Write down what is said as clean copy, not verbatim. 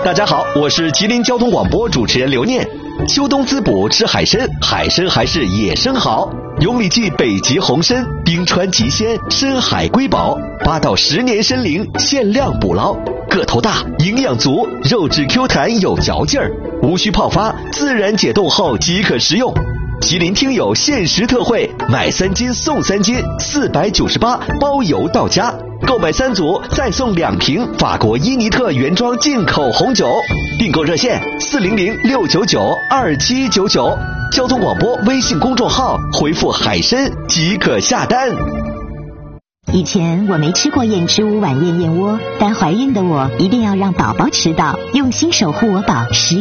大家好，我是吉林交通广播主持人刘念。秋冬滋补吃海参，海参还是野生好。永里记北极红参，冰川极鲜，深海瑰宝，8到10年参龄，限量捕捞，个头大，营养足，肉质 Q 弹有嚼劲儿，无需泡发，自然解冻后即可食用。吉林听友限时特惠，买3斤送3斤，498包邮到家。购买3组再送2瓶法国伊尼特原装进口红酒。订购热线400-699-2799，交通广播微信公众号回复海参即可下单。 以前我没吃过燕之屋晚宴燕窝，但怀孕的我一定要让宝宝吃到，用心守护我宝10